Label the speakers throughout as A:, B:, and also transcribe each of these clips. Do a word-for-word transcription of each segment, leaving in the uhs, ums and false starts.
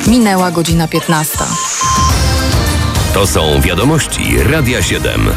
A: Minęła godzina piętnasta.
B: To są wiadomości Radia siedem.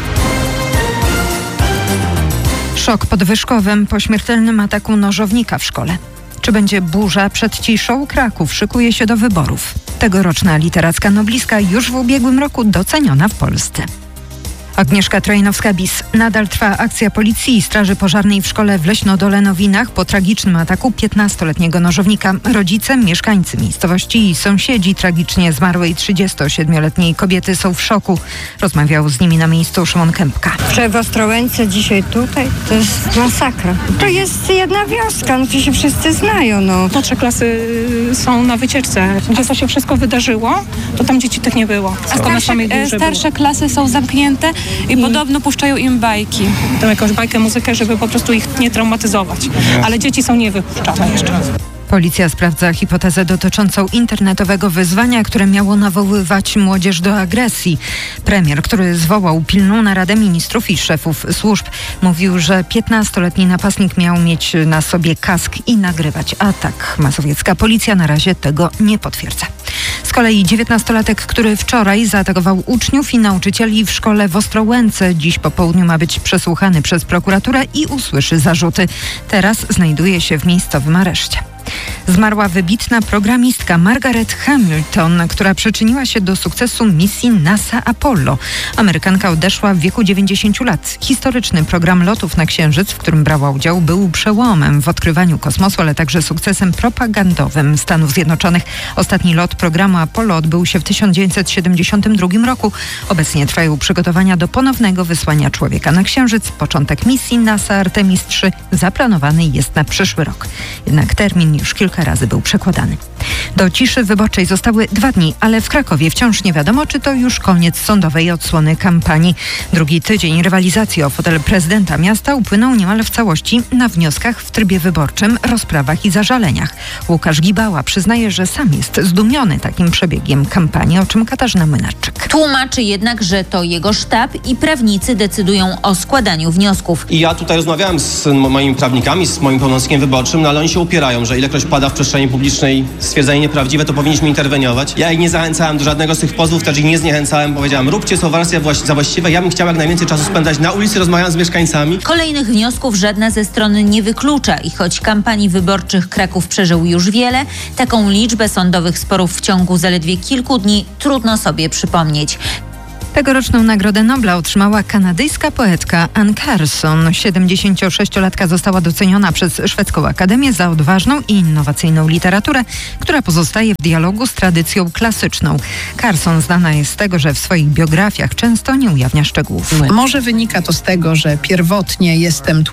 C: Szok podwyżkowym po śmiertelnym ataku nożownika w szkole. Czy będzie burza przed ciszą? Kraków szykuje się do wyborów. Tegoroczna literacka noblistka już w ubiegłym roku doceniona w Polsce. Agnieszka Trojnowska-Bis. Nadal trwa akcja policji i straży pożarnej w szkole w Leśno-Dole-Nowinach po tragicznym ataku piętnastoletniego nożownika. Rodzice, mieszkańcy miejscowości i sąsiedzi tragicznie zmarłej trzydziestosiedmioletniej kobiety są w szoku. Rozmawiał z nimi na miejscu Szymon Kępka.
D: Wczoraj w Ostrołęce, dzisiaj tutaj. To jest masakra. To jest jedna wioska, no to się wszyscy znają. No.
E: Młodsze klasy są na wycieczce. Gdzie to się wszystko wydarzyło, to tam dzieci tych nie było.
F: A starsze, starsze klasy są zamknięte i hmm. podobno puszczają im bajki.
E: Tam jakąś bajkę, muzykę, żeby po prostu ich nie traumatyzować. Ale dzieci są niewypuszczane jeszcze.
C: Policja sprawdza hipotezę dotyczącą internetowego wyzwania, które miało nawoływać młodzież do agresji. Premier, który zwołał pilną naradę ministrów i szefów służb, mówił, że piętnastoletni napastnik miał mieć na sobie kask i nagrywać atak. Mazowiecka policja na razie tego nie potwierdza. Z kolei dziewiętnastolatek, który wczoraj zaatakował uczniów i nauczycieli w szkole w Ostrołęce, dziś po południu ma być przesłuchany przez prokuraturę i usłyszy zarzuty. Teraz znajduje się w miejscowym areszcie. Zmarła wybitna programistka Margaret Hamilton, która przyczyniła się do sukcesu misji NASA Apollo. Amerykanka odeszła w wieku dziewięćdziesięciu lat. Historyczny program lotów na Księżyc, w którym brała udział, był przełomem w odkrywaniu kosmosu, ale także sukcesem propagandowym Stanów Zjednoczonych. Ostatni lot programu Apollo odbył się w tysiąc dziewięćset siedemdziesiątym drugim roku. Obecnie trwają przygotowania do ponownego wysłania człowieka na Księżyc. Początek misji NASA Artemis trzy zaplanowany jest na przyszły rok. Jednak termin już kilka razy był przekładany. Do ciszy wyborczej zostały dwa dni, ale w Krakowie wciąż nie wiadomo, czy to już koniec sądowej odsłony kampanii. Drugi tydzień rywalizacji o fotel prezydenta miasta upłynął niemal w całości na wnioskach w trybie wyborczym, rozprawach i zażaleniach. Łukasz Gibała przyznaje, że sam jest zdumiony takim przebiegiem kampanii, o czym Katarzyna Młynarczyk.
G: Tłumaczy jednak, że to jego sztab i prawnicy decydują o składaniu wniosków.
H: I ja tutaj rozmawiałem z moimi prawnikami, z moim pełnomocnikiem wyborczym, no ale oni się upierają, że ilekroć pada w przestrzeni publicznej stwierdzenie nieprawdziwe, to powinniśmy interweniować. Ja ich nie zachęcałem do żadnego z tych pozwów, też ich nie zniechęcałem. Powiedziałem, róbcie co wersje za właściwe. Ja bym chciał jak najwięcej czasu spędzać na ulicy, rozmawiając z mieszkańcami.
G: Kolejnych wniosków żadna ze stron nie wyklucza i choć kampanii wyborczych Kraków przeżył już wiele, taką liczbę sądowych sporów w ciągu zaledwie kilku dni trudno sobie przypomnieć.
C: Tegoroczną Nagrodę Nobla otrzymała kanadyjska poetka Anne Carson. siedemdziesięciosześciolatka została doceniona przez Szwedzką Akademię za odważną i innowacyjną literaturę, która pozostaje w dialogu z tradycją klasyczną. Carson znana jest z tego, że w swoich biografiach często nie ujawnia szczegółów.
I: Może wynika to z tego, że pierwotnie jestem